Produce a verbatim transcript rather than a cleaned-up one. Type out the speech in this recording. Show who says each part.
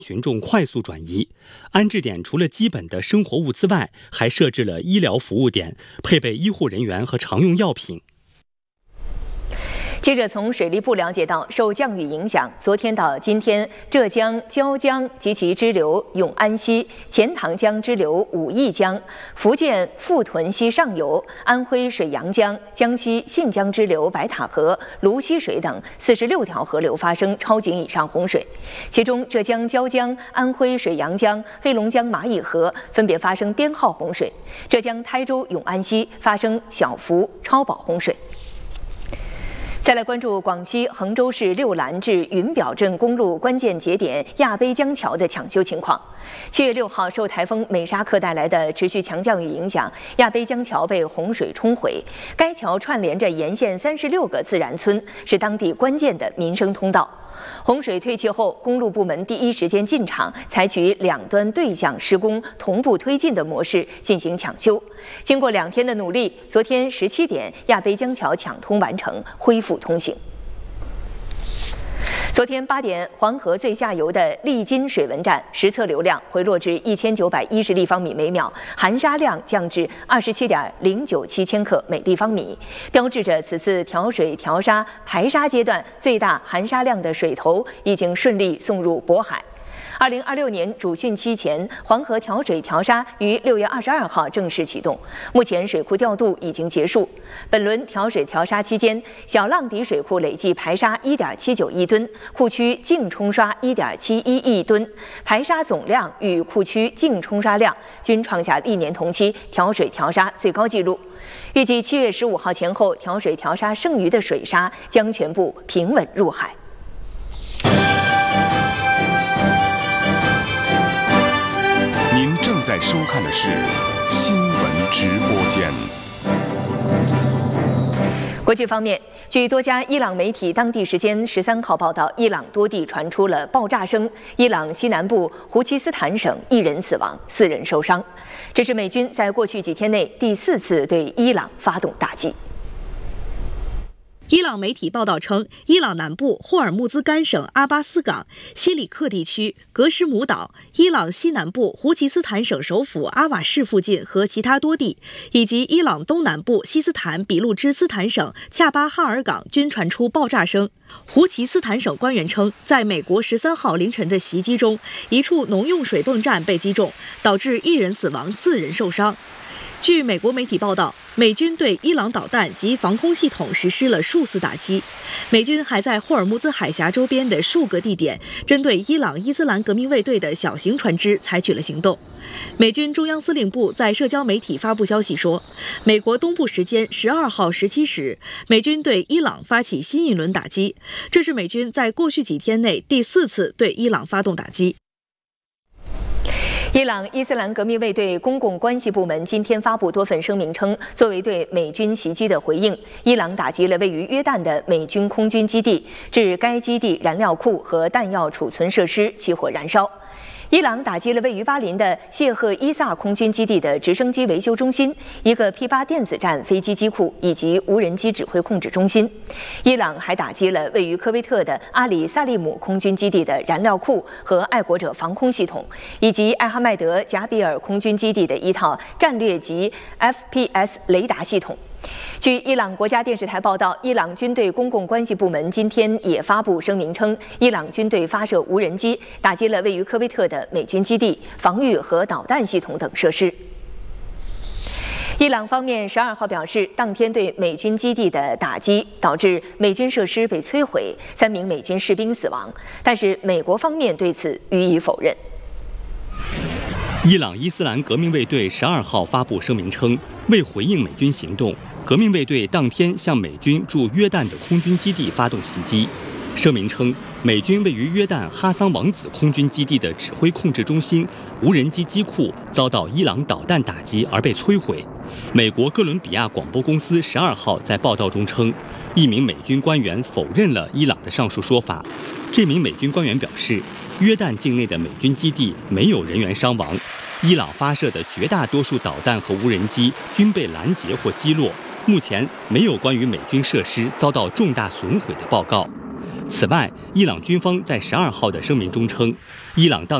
Speaker 1: 群众快速转移。安置点除了基本的生活物资外，还设置了医疗服务点，配备医护人员和常用药品。
Speaker 2: 记者从水利部了解到，受降雨影响，昨天到今天，浙江椒江及其支流永安溪、钱塘江支流武义江、福建富屯溪上游、安徽水阳江、江西信江支流白塔河、泸溪水等四十六条河流发生超警以上洪水，其中浙江椒江、安徽水阳江、黑龙江马乙河分别发生编号洪水，浙江台州永安溪发生小幅超保洪水。再来关注广西衡州市六兰至云表镇公路关键节点亚碑江桥的抢修情况。七月六号，受台风美沙克带来的持续强降雨影响，亚碑江桥被洪水冲毁。该桥串联着沿线三十六个自然村，是当地关键的民生通道。洪水退去后，公路部门第一时间进场，采取两端对向施工、同步推进的模式进行抢修。经过两天的努力，昨天十七点，亚碑江桥抢通完成，恢复通行。昨天八点，黄河最下游的利津水文站实测流量回落至一千九百一十立方米每秒，含沙量降至二十七点零九七千克每立方米，标志着此次调水调沙排沙阶段最大含沙量的水头已经顺利送入渤海。二零二六年主汛期前，黄河调水调沙于六月二十二号正式启动，目前水库调度已经结束。本轮调水调沙期间，小浪底水库累计排沙一点七九亿吨，库区净冲刷一点七一亿吨，排沙总量与库区净冲刷量均创下历年同期调水调沙最高纪录。预计七月十五号前后，调水调沙剩余的水沙将全部平稳入海。
Speaker 3: 您正在收看的是新闻直播间。
Speaker 2: 国际方面，据多家伊朗媒体当地时间十三号报道，伊朗多地传出了爆炸声，伊朗西南部胡齐斯坦省一人死亡，四人受伤。这是美军在过去几天内第四次对伊朗发动打击。
Speaker 4: 伊朗媒体报道称，伊朗南部霍尔木兹干省阿巴斯港、西里克地区、格什姆岛、伊朗西南部胡齐斯坦省首府阿瓦市附近和其他多地，以及伊朗东南部西斯坦比路支斯坦省恰巴哈尔港均传出爆炸声。胡齐斯坦省官员称，在美国十三号凌晨的袭击中，一处农用水泵站被击中，导致一人死亡，四人受伤。据美国媒体报道，美军对伊朗导弹及防空系统实施了数次打击。美军还在霍尔木兹海峡周边的数个地点，针对伊朗伊斯兰革命卫队的小型船只采取了行动。美军中央司令部在社交媒体发布消息说，美国东部时间十二号十七时，美军对伊朗发起新一轮打击，这是美军在过去几天内第四次对伊朗发动打击。
Speaker 2: 伊朗伊斯兰革命卫队公共关系部门今天发布多份声明称，作为对美军袭击的回应，伊朗打击了位于约旦的美军空军基地，致该基地燃料库和弹药储存设施起火燃烧。伊朗打击了位于巴林的谢赫伊萨空军基地的直升机维修中心、一个 P 八 电子战飞机机库以及无人机指挥控制中心。伊朗还打击了位于科威特的阿里萨利姆空军基地的燃料库和爱国者防空系统，以及艾哈迈德贾比尔空军基地的一套战略级 F P S 雷达系统。据伊朗国家电视台报道，伊朗军队公共关系部门今天也发布声明称，伊朗军队发射无人机，打击了位于科威特的美军基地、防御和导弹系统等设施。伊朗方面十二号表示，当天对美军基地的打击导致美军设施被摧毁，三名美军士兵死亡，但是美国方面对此予以否认。
Speaker 1: 伊朗伊斯兰革命卫队十二号发布声明称，为回应美军行动，革命卫队当天向美军驻约旦的空军基地发动袭击。声明称，美军位于约旦哈桑王子空军基地的指挥控制中心、无人机机库遭到伊朗导弹打击而被摧毁。美国哥伦比亚广播公司十二号在报道中称，一名美军官员否认了伊朗的上述说法。这名美军官员表示，约旦境内的美军基地没有人员伤亡，伊朗发射的绝大多数导弹和无人机均被拦截或击落，目前没有关于美军设施遭到重大损毁的报告。 此外，伊朗军方在十二号的声明中称，伊朗当